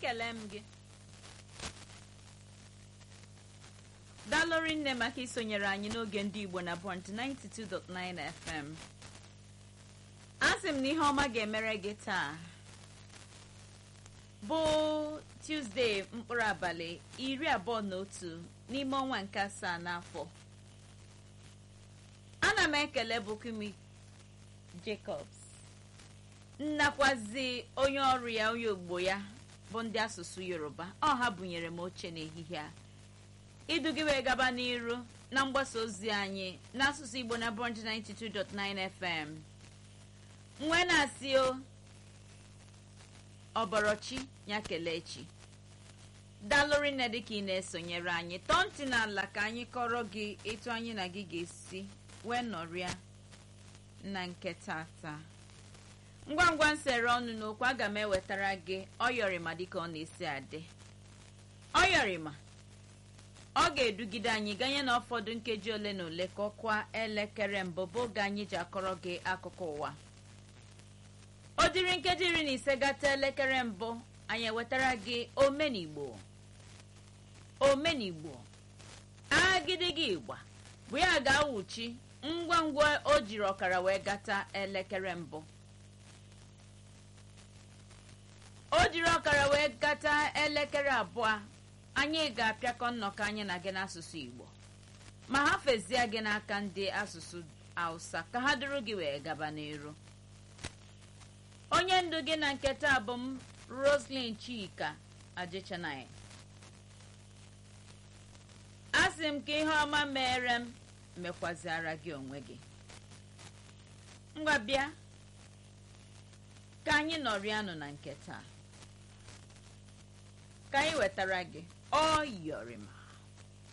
ekele m gị dalụrị nne maka isonyere anyị n'oge ndị Igbo na Bond 92.9 FM. Asị m na ihe ọma ga-emere gị taa bụ Tuesday mkpụrụ abalị 21 n'ime ọnwa nke 7 n'afọ. Ana m ekele Bukumi Jacobs nnakwazi onye ọrụ ya onye ogbo ya bụ ndị asụsụ Yoruba. Ọ ha bunyere m oche n'ehihie a idu gị wee gaba n'iru na mgbasa ozi anyị n'asụsụ Igbo na Bond 92.9 FM. Nwe na-asị o ọbọrọchi ya kelechi dalụrị nne dịka ị na-esonyere anyị tọọ ntị n'ala ka anyị kọrọ gị etu anyị na gị ga-esi wee nọrịa na nke tata. Ngwa ngwa nsere ọnụ n'okwu aga m ewetara gị ọyọrịma dịka ọ na-esi adị. Ọyọrịma ọ ga-edugide anyị ganye na ụfọdụ nkeji ole na ole ka ọkwa elekere mbụ bụ oge anyị ji akọrọ gị akụkọ ụwa. O dịrị nkeji 15 gata elekere mbụ anyị ewetara gị omenigbo agidigi igba bụ ya ga-awụchi ngwa ngwa o jiri ọkara wee gata elekere mbụ. O jiri ọkara wee gata elekere abụọ anyị ga-apịakọ nnọkọ anyị na gị n'asụsụ Igbo ma ha fezie gị n'aka ndị asụsụ Hausa ka ha duru gị wee gaba n'iru. Onye ndu gị na nketa bụ m Roslyn Chika Ajichanaya. Asị m ka ihe ọma mere m mekwaziara gị onwe gị. Ngwa bịa ka anyị nọrịanụ na nketa ka anyị wetara gị ọyọrịma.